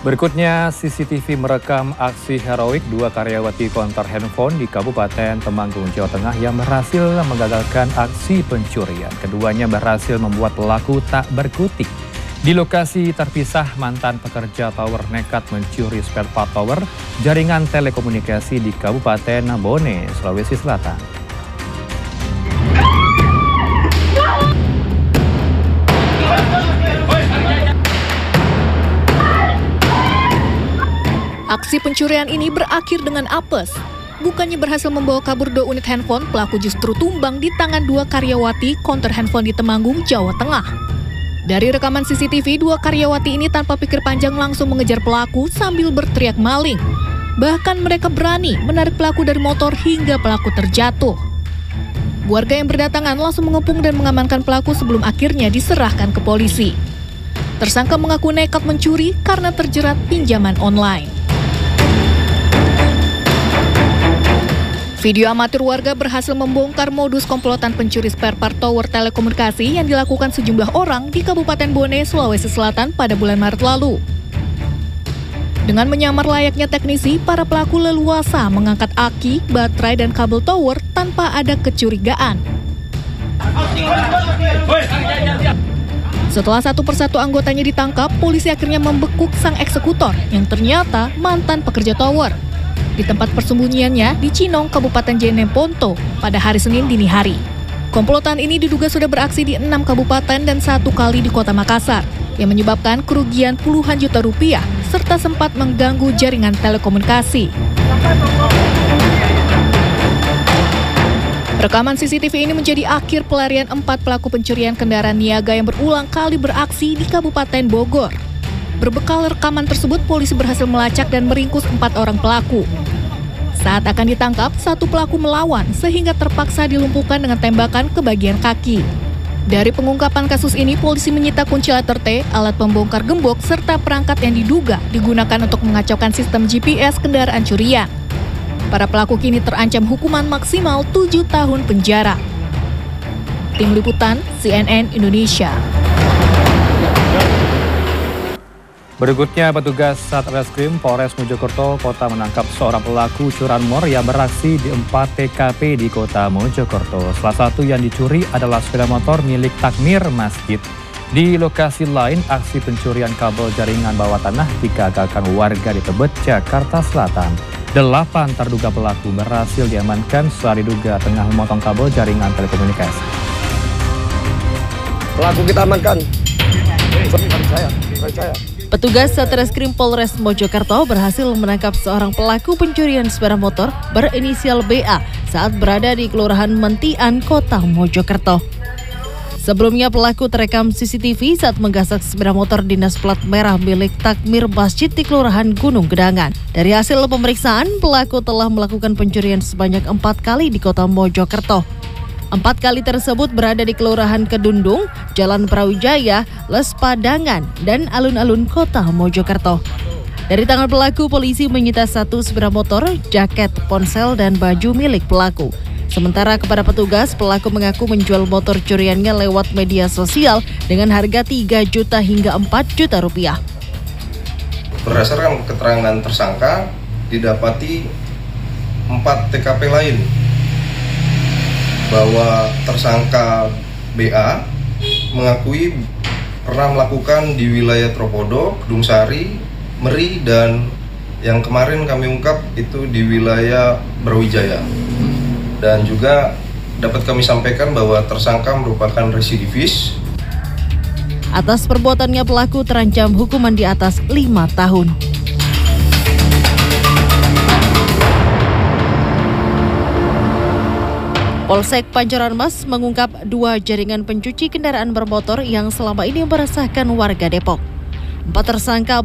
Berikutnya, CCTV merekam aksi heroik dua karyawati konter handphone di Kabupaten Temanggung, Jawa Tengah yang berhasil menggagalkan aksi pencurian. Keduanya berhasil membuat pelaku tak berkutik. Di lokasi terpisah, mantan pekerja tower nekat mencuri spare part tower jaringan telekomunikasi di Kabupaten Bone, Sulawesi Selatan. Aksi pencurian ini berakhir dengan apes. Bukannya berhasil membawa kabur 2 unit handphone, pelaku justru tumbang di tangan 2 karyawati konter handphone di Temanggung, Jawa Tengah. Dari rekaman CCTV, 2 karyawati ini tanpa pikir panjang langsung mengejar pelaku sambil berteriak maling. Bahkan mereka berani menarik pelaku dari motor hingga pelaku terjatuh. Warga yang berdatangan langsung mengepung dan mengamankan pelaku sebelum akhirnya diserahkan ke polisi. Tersangka mengaku nekat mencuri karena terjerat pinjaman online. Video amatir warga berhasil membongkar modus komplotan pencuri spare part tower telekomunikasi yang dilakukan sejumlah orang di Kabupaten Bone, Sulawesi Selatan pada bulan Maret lalu. Dengan menyamar layaknya teknisi, para pelaku leluasa mengangkat aki, baterai, dan kabel tower tanpa ada kecurigaan. Setelah satu persatu anggotanya ditangkap, polisi akhirnya membekuk sang eksekutor yang ternyata mantan pekerja tower. Di tempat persembunyiannya di Cinong, Kabupaten Jeneponto pada hari Senin dini hari. Komplotan ini diduga sudah beraksi di 6 kabupaten dan 1 kali di Kota Makassar, yang menyebabkan kerugian puluhan juta rupiah serta sempat mengganggu jaringan telekomunikasi. Rekaman CCTV ini menjadi akhir pelarian 4 pelaku pencurian kendaraan niaga yang berulang kali beraksi di Kabupaten Bogor. Berbekal rekaman tersebut, polisi berhasil melacak dan meringkus 4 orang pelaku. Saat akan ditangkap, 1 pelaku melawan sehingga terpaksa dilumpuhkan dengan tembakan ke bagian kaki. Dari pengungkapan kasus ini, polisi menyita kunci letter T, alat pembongkar gembok, serta perangkat yang diduga digunakan untuk mengacaukan sistem GPS kendaraan curian. Para pelaku kini terancam hukuman maksimal 7 tahun penjara. Tim Liputan CNN Indonesia. Berikutnya, petugas Satreskrim Polres Mojokerto Kota menangkap seorang pelaku curanmor yang beraksi di 4 TKP di Kota Mojokerto. Salah satu yang dicuri adalah sepeda motor milik takmir masjid. Di lokasi lain, aksi pencurian kabel jaringan bawah tanah digagalkan warga di Tebet, Jakarta Selatan. 8 terduga pelaku berhasil diamankan saat diduga tengah memotong kabel jaringan telekomunikasi. Pelaku kita amankan. Saya. Petugas Satreskrim Polres Mojokerto berhasil menangkap seorang pelaku pencurian sepeda motor berinisial BA saat berada di Kelurahan Mentian, Kota Mojokerto. Sebelumnya pelaku terekam CCTV saat menggasak sepeda motor dinas plat merah milik takmir masjid di Kelurahan Gunung Gedangan. Dari hasil pemeriksaan, pelaku telah melakukan pencurian sebanyak 4 kali di Kota Mojokerto. 4 kali tersebut berada di Kelurahan Kedundung, Jalan Brawijaya, Les Padangan, dan alun-alun Kota Mojokerto. Dari tangan pelaku, polisi menyita 1 sepeda motor, jaket, ponsel, dan baju milik pelaku. Sementara kepada petugas, pelaku mengaku menjual motor curiannya lewat media sosial dengan harga 3 juta hingga 4 juta rupiah. Berdasarkan keterangan tersangka, didapati 4 TKP lain bahwa tersangka BA mengakui pernah melakukan di wilayah Tropodo, Kedung Sari, Meri, dan yang kemarin kami ungkap itu di wilayah Brawijaya. Dan juga dapat kami sampaikan bahwa tersangka merupakan residivis. Atas perbuatannya pelaku terancam hukuman di atas 5 tahun. Polsek Pancoran Mas mengungkap 2 jaringan pencuci kendaraan bermotor yang selama ini meresahkan warga Depok. 4 tersangka